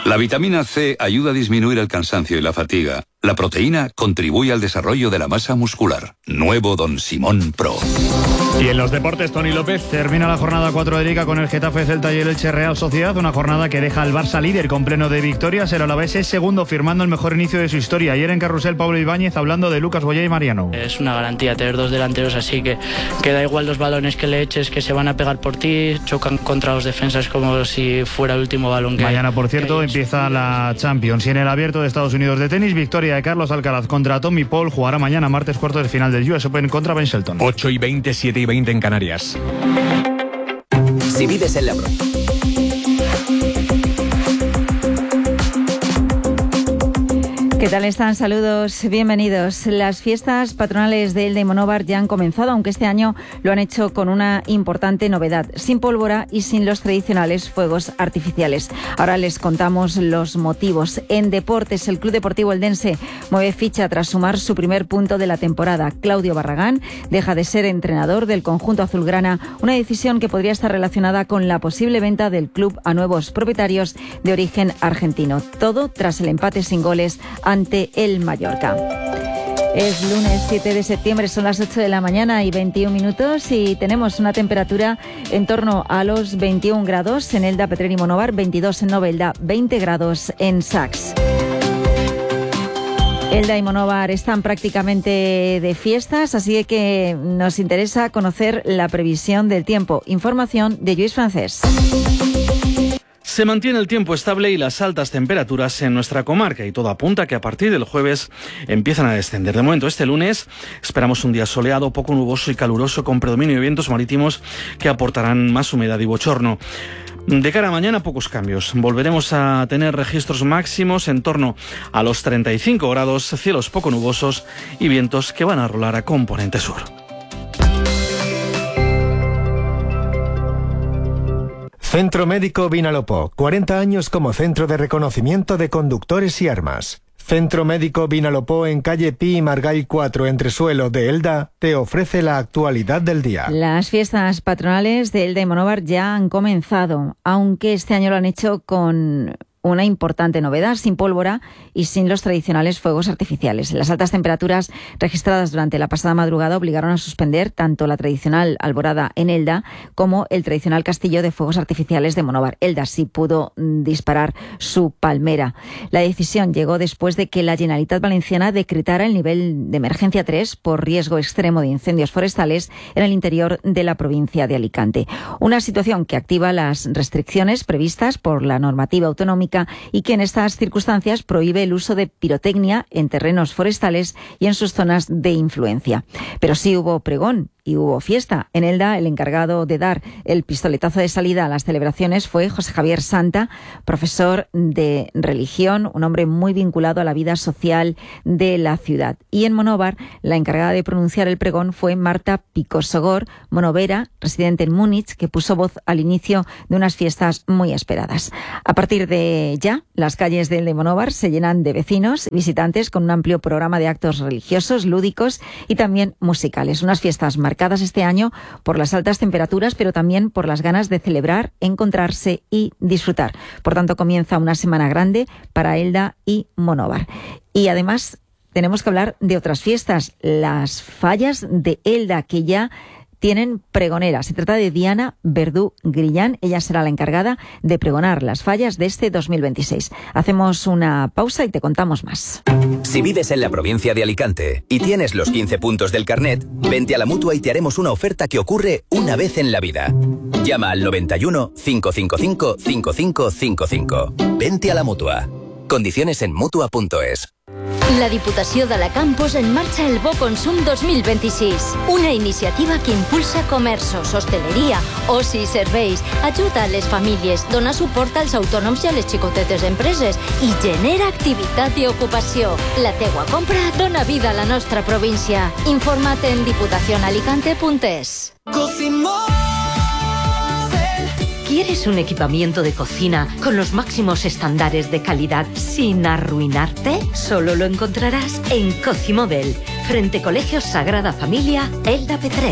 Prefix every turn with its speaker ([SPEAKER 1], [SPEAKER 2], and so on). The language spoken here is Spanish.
[SPEAKER 1] La vitamina C ayuda a disminuir el cansancio y la fatiga. La proteína contribuye al desarrollo de la masa muscular. Nuevo Don Simón Pro.
[SPEAKER 2] Y en los deportes, Toni López.
[SPEAKER 3] Termina la jornada 4 de Liga con el Getafe, Celta y el Elche Real Sociedad. Una jornada que deja al Barça líder con pleno de victorias. El Alavés es segundo, firmando el mejor inicio de su historia. Ayer en Carrusel, Pablo Ibáñez hablando de Lucas Boyé y Mariano.
[SPEAKER 4] Es una garantía tener dos delanteros así, que da igual los balones que le eches, que se van a pegar por ti, chocan contra los defensas como si fuera el último balón que
[SPEAKER 3] mañana, por cierto, empieza la Champions. Y en el Abierto de Estados Unidos de tenis, victoria de Carlos Alcaraz contra Tommy Paul. Jugará mañana, martes, cuartos de final del US Open contra Ben Shelton.
[SPEAKER 2] 8:20, 7:20 en Canarias.
[SPEAKER 5] Si vives en la
[SPEAKER 6] ¿Qué tal están? Saludos, bienvenidos. Las fiestas patronales de Elda y Monóvar ya han comenzado, aunque este año lo han hecho con una importante novedad, sin pólvora y sin los tradicionales fuegos artificiales. Ahora les contamos los motivos. En deportes, el Club Deportivo Eldense mueve ficha tras sumar su primer punto de la temporada. Claudio Barragán deja de ser entrenador del conjunto azulgrana, una decisión que podría estar relacionada con la posible venta del club a nuevos propietarios de origen argentino. Todo tras el empate sin goles ante el Mallorca. Es lunes 7 de septiembre, son las 8 de la mañana y 21 minutos y tenemos una temperatura en torno a los 21 grados en Elda, Petrer y Monóvar, 22 en Novelda, 20 grados en Sax. Elda y Monóvar están prácticamente de fiestas, así que nos interesa conocer la previsión del tiempo. Información de Lluís Francés.
[SPEAKER 7] Se mantiene el tiempo estable y las altas temperaturas en nuestra comarca y todo apunta a que a partir del jueves empiezan a descender. De momento, este lunes esperamos un día soleado, poco nuboso y caluroso con predominio de vientos marítimos que aportarán más humedad y bochorno. De cara a mañana, pocos cambios. Volveremos a tener registros máximos en torno a los 35 grados, cielos poco nubosos y vientos que van a rolar a componente sur.
[SPEAKER 8] Centro Médico Vinalopó, 40 años como centro de reconocimiento de conductores y armas. Centro Médico Vinalopó en calle Pi y Margall 4, Entresuelo de Elda, te ofrece la actualidad del día.
[SPEAKER 6] Las fiestas patronales de Elda y Monóvar ya han comenzado, aunque este año lo han hecho con una importante novedad, sin pólvora y sin los tradicionales fuegos artificiales. Las altas temperaturas registradas durante la pasada madrugada obligaron a suspender tanto la tradicional alborada en Elda como el tradicional castillo de fuegos artificiales de Monóvar. Elda sí pudo disparar su palmera. La decisión llegó después de que la Generalitat Valenciana decretara el nivel de emergencia 3 por riesgo extremo de incendios forestales en el interior de la provincia de Alicante. Una situación que activa las restricciones previstas por la normativa autonómica y que en estas circunstancias prohíbe el uso de pirotecnia en terrenos forestales y en sus zonas de influencia. Pero sí hubo pregón y hubo fiesta. En Elda, el encargado de dar el pistoletazo de salida a las celebraciones fue José Javier Santa, profesor de religión, un hombre muy vinculado a la vida social de la ciudad. Y en Monóvar, la encargada de pronunciar el pregón fue Marta Picosogor, monovera, residente en Múnich, que puso voz al inicio de unas fiestas muy esperadas. A partir de ya, las calles de Elda y Monóvar se llenan de vecinos, visitantes, con un amplio programa de actos religiosos, lúdicos y también musicales. Unas fiestas marcadas este año por las altas temperaturas, pero también por las ganas de celebrar, encontrarse y disfrutar. Por tanto, comienza una semana grande para Elda y Monóvar. Y además tenemos que hablar de otras fiestas, las fallas de Elda, que ya tienen pregonera. Se trata de Diana Verdú Grillán. Ella será la encargada de pregonar las fallas de este 2026. Hacemos una pausa y te contamos más.
[SPEAKER 5] Si vives en la provincia de Alicante y tienes los 15 puntos del carnet, vente a la Mutua y te haremos una oferta que ocurre una vez en la vida. Llama al 91 555 5555. Vente a la Mutua. Condiciones en Mutua.es.
[SPEAKER 9] La Diputació d'Alacant posa en marxa el Bo Consum 2026, una iniciativa que impulsa comerços, hosteleria, oci i serveis, ajuda a les famílies, dona suport als autònoms i a les xicotetes empreses i genera activitat i ocupació. La teua compra dona vida a la nostra província. Informa't en diputacionalicante.es.
[SPEAKER 10] ¿Quieres un equipamiento de cocina con los máximos estándares de calidad sin arruinarte? Solo lo encontrarás en Cocimóvel, frente Colegio Sagrada Familia, Elda Petrer.